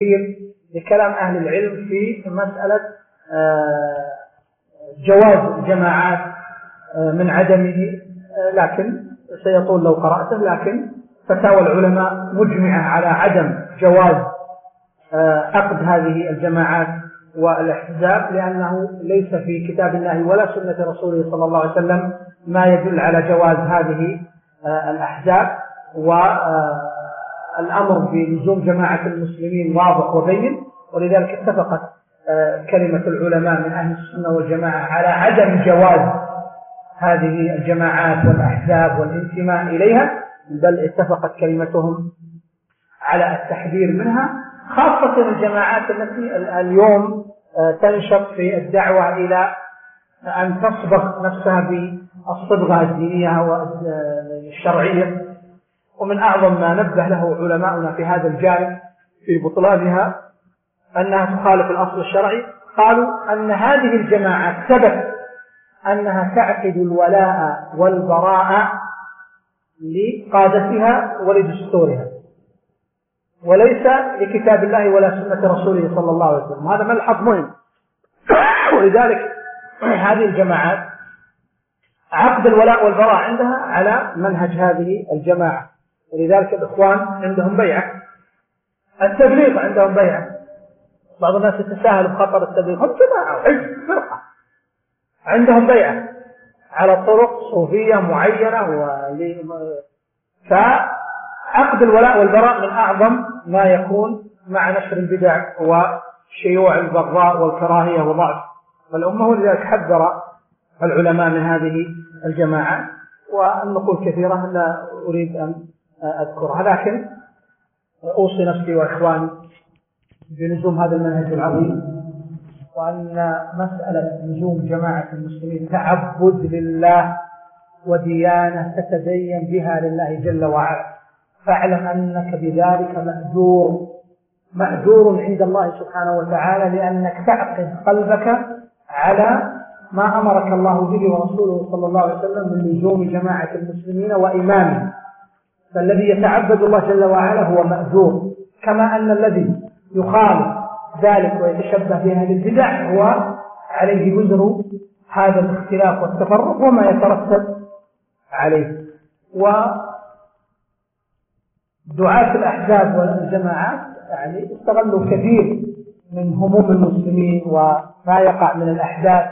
لكلام أهل العلم في مسألة جواز الجماعات من عدمه، لكن سيطول لو قرأته. لكن فتاوى العلماء مجمعة على عدم جواز عقد هذه الجماعات والأحزاب، لأنه ليس في كتاب الله ولا سنة رسوله صلى الله عليه وسلم ما يدل على جواز هذه الأحزاب. والأمر بلزوم جماعة المسلمين واضح وبين، ولذلك اتفقت كلمة العلماء من أهل السنة والجماعة على عدم جواز هذه الجماعات والأحزاب والانتماء إليها، بل اتفقت كلمتهم على التحذير منها، خاصة الجماعات التي اليوم تنشط في الدعوة إلى أن تصبغ نفسها بالصبغة الدينية والشرعية. ومن أعظم ما نبه له علماؤنا في هذا الجانب في بطلانها أنها تخالف الأصل الشرعي. قالوا أن هذه الجماعات ثبت أنها تعقد الولاء والبراء لقادتها ولدستورها، وليس لكتاب الله ولا سنة رسوله صلى الله عليه وسلم. هذا ملحظ مهم. ولذلك هذه الجماعات عقد الولاء والبراء عندها على منهج هذه الجماعة، ولذلك الإخوان عندهم بيعة، التبليغ عندهم بيعة. بعض الناس يتساهل بخطر التبليغ، هم جماعة وحزب فرقة عندهم بيعة على طرق صوفية معينة. فعقد الولاء والبراء من أعظم ما يكون مع نشر البدع وشيوع البغضاء والكراهية وضعف الأمة. ولذلك حذر العلماء من هذه الجماعة، والنقول كثيرة لا أريد أن أذكرها، لكن أوصي نفسي وإخواني بلزوم هذا المنهج العظيم، وأن مسألة لزوم جماعة المسلمين تعبد لله وديانة تتدين بها لله جل وعلا. فاعلم أنك بذلك مأجور عند الله سبحانه وتعالى، لأنك تعقد قلبك على ما أمرك الله به ورسوله صلى الله عليه وسلم من لزوم جماعة المسلمين وإمامهم. فالذي يتعبد الله جل وعلا هو مأجور، كما أن الذي يخالف ذلك ويتشبه بأهل البدع هو عليه وزر هذا الاختلاف والتفرق وما يترتب عليه. ودعاة الأحزاب والجماعات يعني استغلوا كثير من هموم المسلمين وما يقع من الأحداث،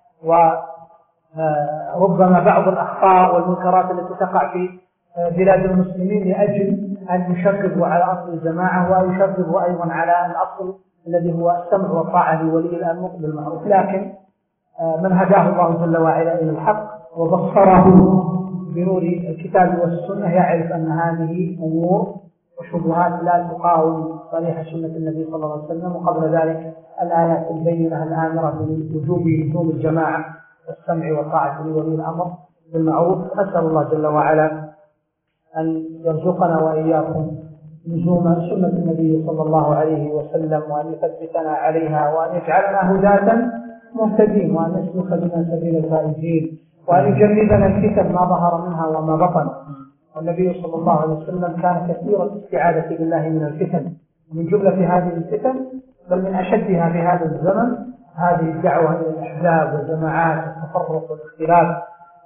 وربما بعض الأخطاء والمنكرات التي تقع في بلاد المسلمين، لأجل أن يشغبوا على أصل الجماعة ويشغبوا أيضا على الأصل الذي هو السمع والطاعة لولي الأمر بالمعروف. لكن من هداه الله جل وعلا إلى الحق وبصره بنور الكتاب والسنة يعرف أن هذه أمور وشبهات لا تقاوم صريح سنة النبي صلى الله عليه وسلم، وقبل ذلك الآيات البينة الآمرة بوجوب لزوم الجماعة والسمع والطاعة لولي الأمر بالمعروف. أسأل الله جل وعلا أن يرزقنا وإياكم لزوم سنة النبي صلى الله عليه وسلم، وأن يثبتنا عليها، وأن يجعلنا هداة مهتدين، وأن يسلك بنا سبيل الفائزين، وأن يجنبنا الفتن ما ظهر منها وما بطن. والنبي صلى الله عليه وسلم كان كثير الاستعاذة بالله من الفتن، ومن جملة هذه الفتن بل من أشدها في هذا الزمن هذه الدعوة إلى الأحزاب والجماعات والتفرق والاختلاف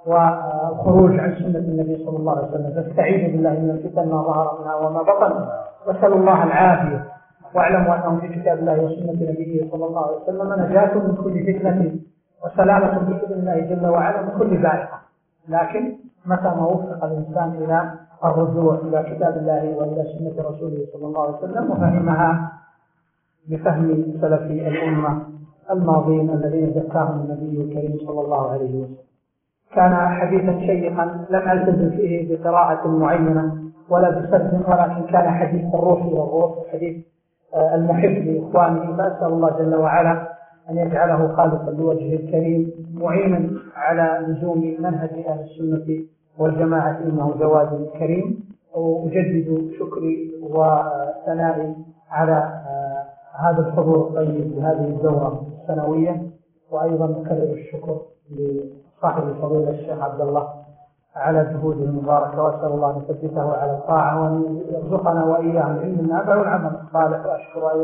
والخروج عن سنة النبي صلى الله عليه وسلم. فاستعيذوا بالله من الفتن ما ظهر منها وما بطن، واسأل الله العافية. واعلموا أنه في كتاب الله وسنة نبيه صلى الله عليه وسلم نجاة من كل فتنة وسلامة بإذن الله جل وعلا من كل ذائقة. لكن متى ما وفق الإنسان إلى الرجوع إلى كتاب الله وإلى سنة رسوله صلى الله عليه وسلم وفهمها بفهم سلف الأمة الماضين الذين ذكرهم النبي الكريم صلى الله عليه وسلم. كان حديثا شيقا لم ألتزم فيه بقراءة معينة ولا بسرد، ولكن كان حديث الروح إلى الروح، حديث المحب لإخوانه. فأسأل الله جل وعلا أن يجعله خالصا لوجهه الكريم، معينا على لزوم منهج أهل السنة والجماعة، إنه جواد كريم. وأجدد شكري وثنائي على هذا الحضور الطيب لهذه الدورة السنوية، وأيضا أكرر الشكر لصاحب الفضيلة الشيخ عبد الله على جهوده المباركة، وأسأل الله أن يثبته على الطاعة وأن يرزقنا وإياه العلم النافع والعمل الصالح. وأشكر